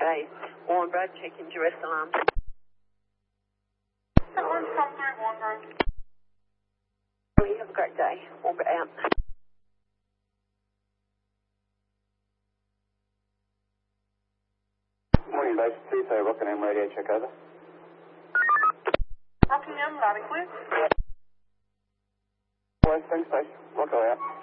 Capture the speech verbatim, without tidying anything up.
base. Warren Brad, check in duress alarm. Orange come through, Warren Brad. You have a great day. Warren Brad out. Morning, base two, so Rockingham radio check over. Rockingham, loud and clear. Boys, thanks, base. Rocco out.